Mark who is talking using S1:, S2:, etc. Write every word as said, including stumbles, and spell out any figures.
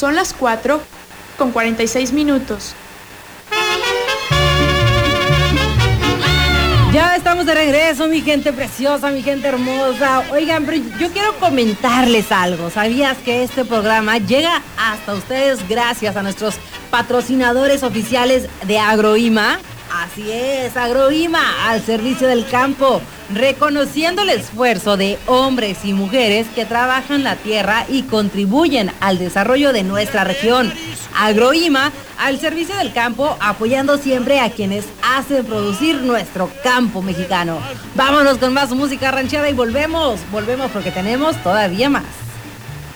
S1: Son las cuatro con cuarenta y seis minutos.
S2: Ya estamos de regreso, mi gente preciosa, mi gente hermosa. Oigan, pero yo quiero comentarles algo. ¿Sabías que este programa llega hasta ustedes gracias a nuestros patrocinadores oficiales de Agroima? Así es, Agroima, al servicio del campo, reconociendo el esfuerzo de hombres y mujeres que trabajan la tierra y contribuyen al desarrollo de nuestra región. Agroima, al servicio del campo, apoyando siempre a quienes hacen producir nuestro campo mexicano. Vámonos con más música ranchera y volvemos, volvemos porque tenemos todavía más.